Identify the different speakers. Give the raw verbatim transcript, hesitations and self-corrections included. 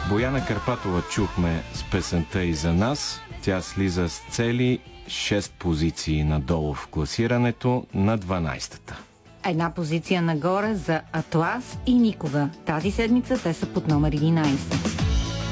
Speaker 1: Бояна Карпатова чухме с песента "И за нас". Тя слиза с цели шест позиции надолу в класирането на дванайсета.
Speaker 2: Една позиция нагоре за Атлас и Никога. Тази седмица те са под номер единайсет.